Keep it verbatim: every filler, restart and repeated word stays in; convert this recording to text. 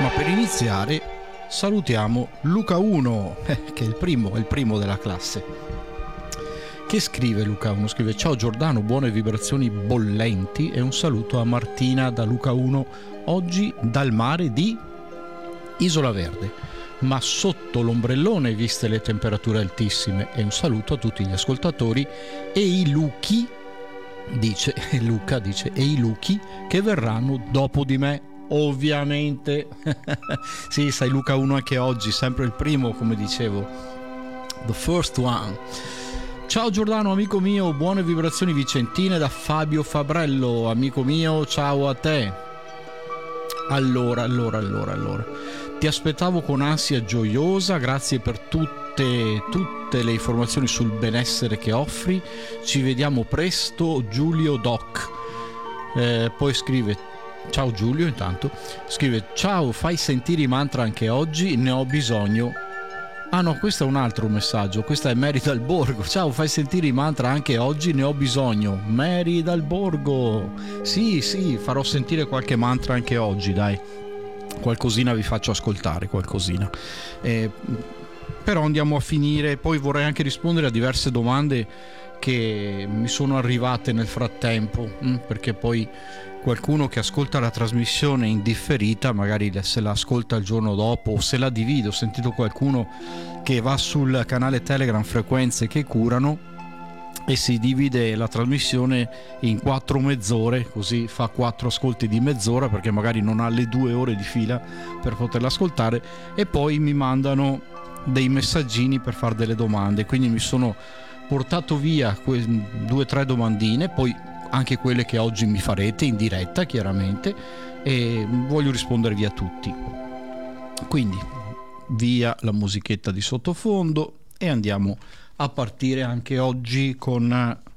Ma per iniziare salutiamo Luca uno, eh, che è il primo, è il primo della classe. Che scrive Luca uno? Scrive: ciao Giordano, buone vibrazioni bollenti e un saluto a Martina da Luca uno, oggi dal mare di Isola Verde, ma sotto l'ombrellone viste le temperature altissime, e un saluto a tutti gli ascoltatori e i Luchi, dice Luca, dice, e i Luchi che verranno dopo di me. Ovviamente. Sì, sai Luca uno anche oggi, sempre il primo, come dicevo, the first one. Ciao Giordano, amico mio, buone vibrazioni vicentine da Fabio Fabrello, amico mio, ciao a te. Allora, allora, allora, allora, ti aspettavo con ansia gioiosa, grazie per tutte, tutte le informazioni sul benessere che offri, ci vediamo presto, Giulio Doc. Eh, poi scrive: ciao Giulio, intanto scrive: ciao, fai sentire i mantra anche oggi, ne ho bisogno. Ah no, questo è un altro messaggio, questa è Mary dal Borgo. Ciao, fai sentire i mantra anche oggi, ne ho bisogno. Mary dal Borgo. Sì, sì, farò sentire qualche mantra anche oggi, dai. Qualcosina vi faccio ascoltare, qualcosina. Eh, però andiamo a finire, poi vorrei anche rispondere a diverse domande che mi sono arrivate nel frattempo, perché poi qualcuno che ascolta la trasmissione in differita magari se la ascolta il giorno dopo, o se la divide. Ho sentito qualcuno che va sul canale Telegram Frequenze che curano e si divide la trasmissione in quattro mezz'ore, così fa quattro ascolti di mezz'ora perché magari non ha le due ore di fila per poterla ascoltare, e poi mi mandano dei messaggini per fare delle domande. Quindi mi sono portato via que- due o tre domandine, poi anche quelle che oggi mi farete in diretta chiaramente, e voglio rispondervi a tutti. Quindi via la musichetta di sottofondo e andiamo a partire anche oggi con